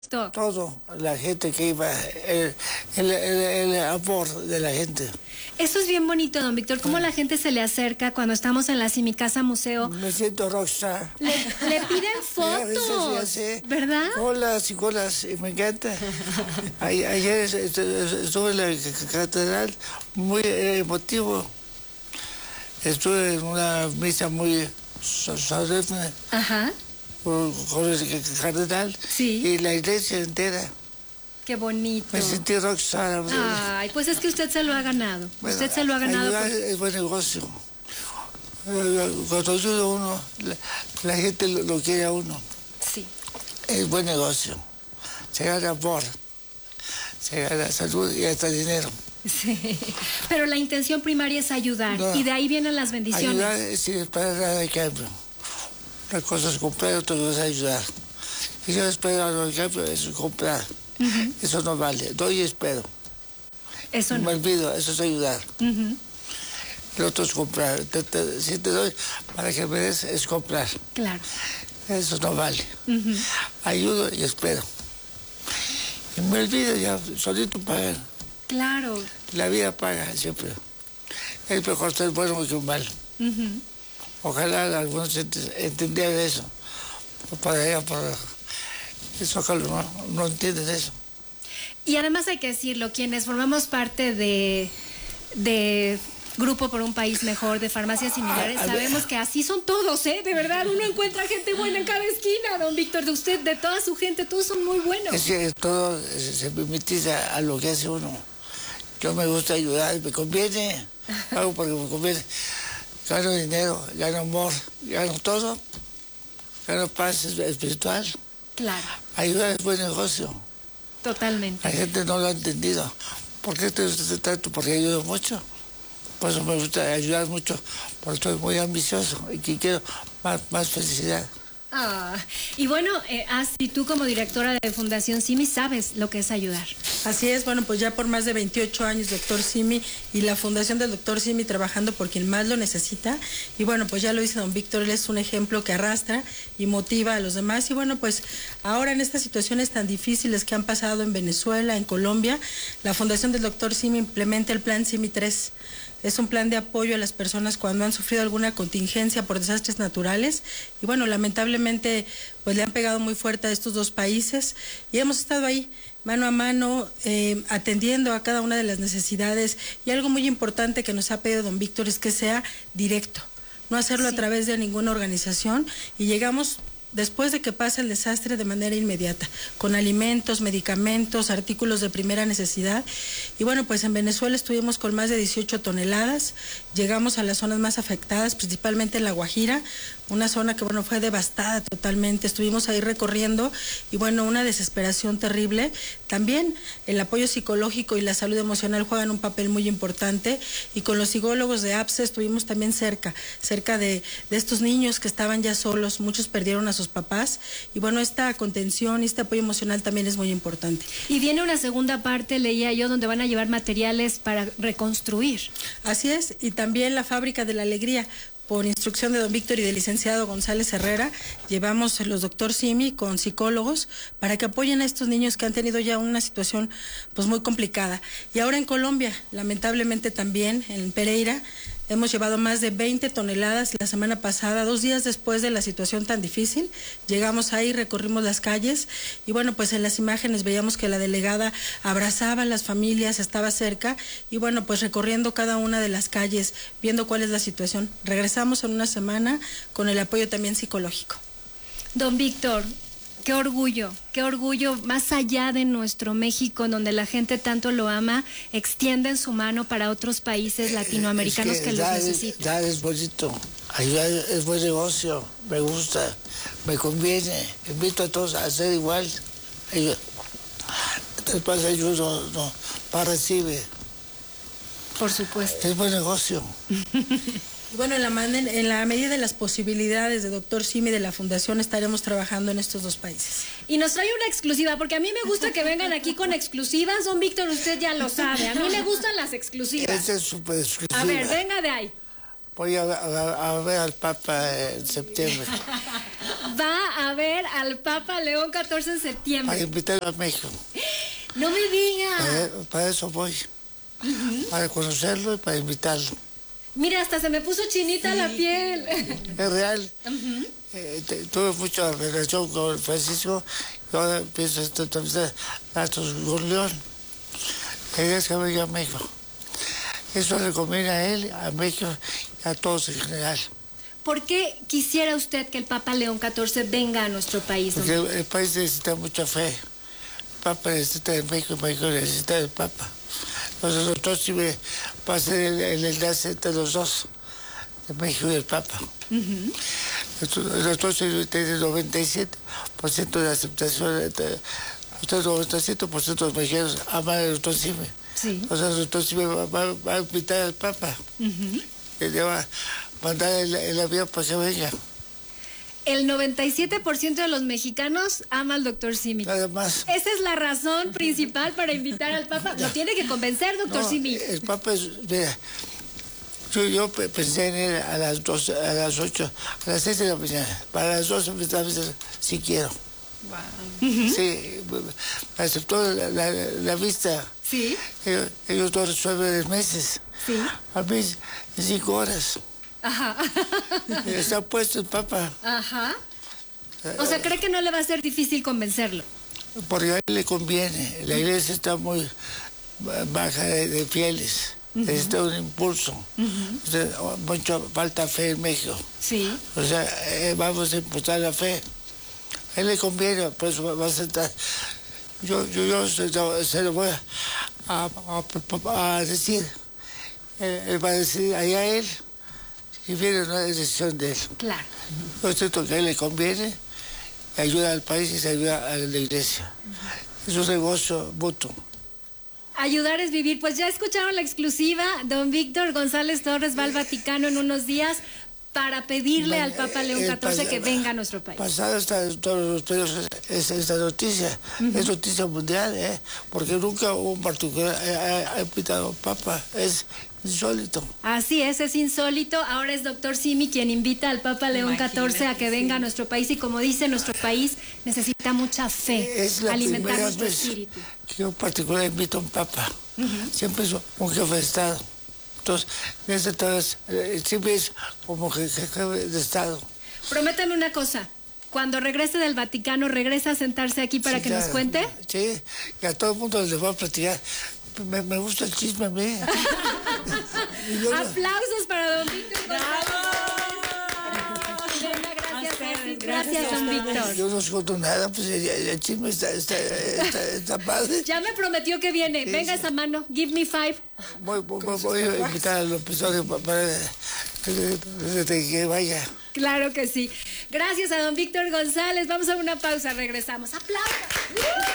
Todo, la gente que iba, el amor de la gente. Eso es bien bonito, don Víctor. ¿Cómo la gente se le acerca cuando estamos en la Simicasa Museo? Me siento rockstar. Le piden fotos, sí. ¿Verdad? Colas y colas, y me encanta. Ayer estuve en la catedral, muy emotivo. Estuve en una misa muy solemne. Ajá. Con el cardenal, sí. Y la iglesia entera. Qué bonito. Me sentí rockstar. Ay, pues es que usted se lo ha ganado. Bueno, usted se lo ha ganado. Es buen negocio. Cuando ayuda a uno, la gente lo quiere a uno. Sí. Es buen negocio. Se gana amor, se gana salud y hasta dinero. Sí, pero la intención primaria es ayudar, no, y de ahí vienen las bendiciones. Ayudar sin esperar nada de cambio. Una cosa es comprar, otra cosa es ayudar. Y yo espero algo de cambio, eso es comprar. Eso no vale. Doy y espero. Eso no. Me olvido, eso es ayudar. El otro es comprar. Si te doy para que me des, es comprar. Claro. Eso no vale. Ayudo y espero. Y me olvido ya, solito pagar. Claro. La vida paga siempre. Es mejor ser bueno que un mal. Ojalá algunos entendieran eso. Para allá, para eso, ojalá no entienden eso. Y además hay que decirlo, quienes formamos parte de Grupo por un País Mejor, de farmacias similares, sabemos que así son todos, ¿eh? De verdad, uno encuentra gente buena en cada esquina, don Víctor, de usted, de toda su gente, todos son muy buenos. Es que todo se permitiza a lo que hace uno. Yo me gusta ayudar, me conviene, hago porque me conviene. Gano dinero, gano amor, gano todo, gano paz espiritual. Claro. Ayudar es buen negocio. Totalmente. La gente no lo ha entendido. ¿Por qué te gusta tanto? Porque ayudo mucho. Por eso me gusta ayudar mucho, porque soy muy ambicioso y que quiero más felicidad. Y bueno, y tú como directora de Fundación Simi sabes lo que es ayudar. Así es, bueno, pues ya por más de 28 años, doctor Simi y la Fundación del doctor Simi trabajando por quien más lo necesita. Y bueno, pues ya lo dice don Víctor, él es un ejemplo que arrastra y motiva a los demás. Y bueno, pues ahora en estas situaciones tan difíciles que han pasado en Venezuela, en Colombia, la Fundación del doctor Simi implementa el plan Simi 3. Es un plan de apoyo a las personas cuando han sufrido alguna contingencia por desastres naturales. Y bueno, lamentablemente pues le han pegado muy fuerte a estos dos países y hemos estado ahí mano a mano atendiendo a cada una de las necesidades. Y algo muy importante que nos ha pedido don Víctor es que sea directo, no hacerlo a través de ninguna organización, y llegamos después de que pasa el desastre de manera inmediata, con alimentos, medicamentos, artículos de primera necesidad. Y bueno, pues en Venezuela estuvimos con más de 18 toneladas, llegamos a las zonas más afectadas, principalmente en La Guajira, una zona que bueno fue devastada totalmente, estuvimos ahí recorriendo y bueno, una desesperación terrible. También el apoyo psicológico y la salud emocional juegan un papel muy importante, y con los psicólogos de APSE estuvimos también cerca de estos niños que estaban ya solos, muchos perdieron a sus papás, y bueno, esta contención y este apoyo emocional también es muy importante. Y viene una segunda parte, leía yo, donde van a llevar materiales para reconstruir. Así es, y también la Fábrica de la Alegría. Por instrucción de don Víctor y del licenciado González Herrera, llevamos los doctor Simi con psicólogos para que apoyen a estos niños que han tenido ya una situación pues muy complicada. Y ahora en Colombia, lamentablemente también en Pereira, hemos llevado más de 20 toneladas la semana pasada, 2 días después de la situación tan difícil. Llegamos ahí, recorrimos las calles y bueno, pues en las imágenes veíamos que la delegada abrazaba a las familias, estaba cerca y bueno, pues recorriendo cada una de las calles, viendo cuál es la situación. Regresamos en una semana con el apoyo también psicológico. Don Víctor, qué orgullo, más allá de nuestro México, en donde la gente tanto lo ama, extienden su mano para otros países latinoamericanos que los necesitan. Dar es bonito, ayudar es buen negocio, me gusta, me conviene, invito a todos a hacer igual. Después ayudo, no, para recibir. Por supuesto. Es buen negocio. Bueno, en la medida de las posibilidades de doctor Simi de la Fundación estaremos trabajando en estos dos países. Y nos trae una exclusiva, porque a mí me gusta que vengan aquí con exclusivas, don Víctor, usted ya lo sabe, a mí me gustan las exclusivas. Esa es súper exclusiva. A ver, venga de ahí. Voy a ver al Papa en septiembre. Va a ver al Papa León XIV en septiembre. Para invitarlo a México. No me diga. Para eso voy. Para conocerlo y para invitarlo. Mira, hasta se me puso chinita la piel. Es real. Tuve mucha relación con Francisco y ahora empiezo a entrevistar datos con León. Es que venga a México. Eso le conviene a él, a México y a todos en general. ¿Por qué quisiera usted que el Papa León XIV venga a nuestro país? Porque el país necesita mucha fe. El Papa necesita de México, México necesita del Papa. Entonces, nosotros sí va a ser el enlace entre los dos, de México y el Papa. Nosotros tienen 97% de aceptación. Ustedes 97% de los mexicanos aman al doctor Simi. Sí. O sea, el doctor Simi va a invitar al Papa. Y le va a mandar el avión para que venga. El 97% de los mexicanos ama al doctor Simi. Nada más. Esa es la razón principal para invitar al Papa. Lo tiene que convencer, doctor Simi. El Papa es, mira, yo pensé en él a las 8, a las 6 de la mañana. Para las 12 me estaba diciendo, si quiero. Wow. Sí, me aceptó la vista. Sí. Ellos dos resuelven en meses. Sí. A mí en 5 horas. Ajá. Está puesto el Papa. Ajá. O sea, ¿cree que no le va a ser difícil convencerlo? Porque a él le conviene. La iglesia está muy baja de fieles. Necesita un impulso. O sea, mucha falta fe en México. Sí. O sea, vamos a impulsar la fe. A él le conviene, por eso va a sentar. Yo se lo voy a decir. Él va a decir allá él. Y viene una decisión de él. Claro. Yo siento que a él le conviene, ayuda al país y se ayuda a la iglesia. Es un negocio mutuo. Ayudar es vivir. Pues ya escucharon la exclusiva. Don Víctor González Torres va al Vaticano en unos días para pedirle al Papa León XIV que venga a nuestro país. Pasada hasta todos los periodos esta noticia. Es noticia mundial, porque nunca un particular ha invitado al Papa. Es insólito. Así es insólito. Ahora es doctor Simi quien invita al Papa León XIV a que venga a nuestro país y como dice, nuestro país necesita mucha fe, Es la alimentar primera nuestro vez espíritu. que un particular invita a un Papa. Siempre es un jefe de Estado. Entonces, siempre es como jefe de Estado. Prométame una cosa. Cuando regrese del Vaticano, ¿regresa a sentarse aquí para que nos cuente? Sí, y a todo el mundo les voy a platicar. Me gusta el chisme a mí. Aplausos para don Víctor. Gracias, don Víctor. Yo no escucho nada, pues el chisme está padre. Ya me prometió que viene. Venga esa mano. Give me 5. Voy a invitar a los episodios para que vaya. Claro que sí. Gracias a don Víctor González. Vamos a una pausa. Regresamos. ¡Aplausos!